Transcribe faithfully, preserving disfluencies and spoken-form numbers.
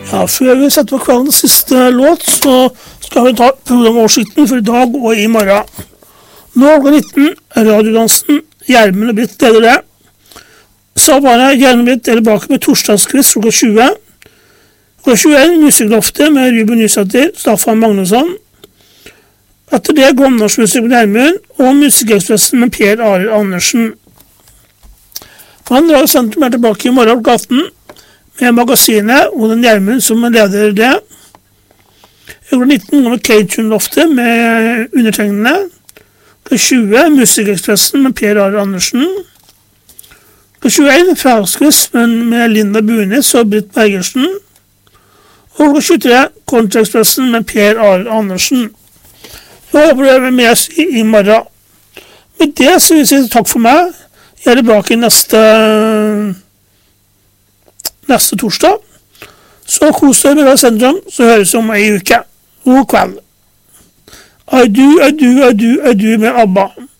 Ja, før vi setter på kveldens siste låt, så skal vi ta programoversikten for i dag og i morgen. Nå klokka nitten, radiodansen, Gjermund og Britt deler det. Så bare Gjermund og Britt deler bak med torsdagskvist klokka tjue. Klokka tjueen, Musikkloftet med Ruben Nysæter, Staffan Magnusson. Etter det Gåmdalsmusikk med Gjermund og Musikkekspressen med Per Arild Andersen. Man drar sentrum er tilbake i morgen klokka atten med magasinet og den Gjermund som leder det. Klokka nitten kommer K-Tune-loftet med undertegnene. Klokka tjue Musikkekspressen med Per Arild Andersen. Klokka tjueen Fredagskvist med Linda Bunis og Britt Bergersen. Og klokka tjuetre Kontraekspressen med Per Arild Andersen. Jeg håper du er med oss i, i morgen. Med det så vil jeg si takk for meg. Jeg er tilbake i neste, neste torsdag. Så kos deg med sentrum, så høres vi om en uke. God kveld. Adu, adu, adu, adu med ABBA.